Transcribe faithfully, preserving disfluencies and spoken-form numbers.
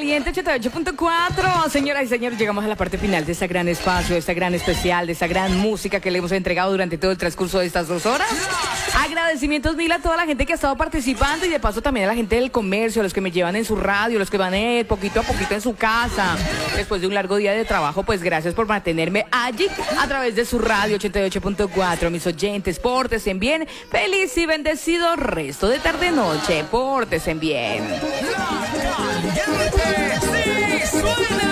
Caliente ochenta y ocho punto cuatro. Señoras y señores, llegamos a la parte final de este gran espacio, de este gran especial, de esta gran música que le hemos entregado durante todo el transcurso de estas dos horas. Agradecimientos mil a toda la gente que ha estado participando y de paso también a la gente del comercio, a los que me llevan en su radio, los que van eh, poquito a poquito en su casa. Después de un largo día de trabajo, pues gracias por mantenerme allí a través de su radio ochenta y ocho punto cuatro. Mis oyentes, pórtense bien. Feliz y bendecido resto de tarde-noche. Pórtense bien. ¡Sí, suena!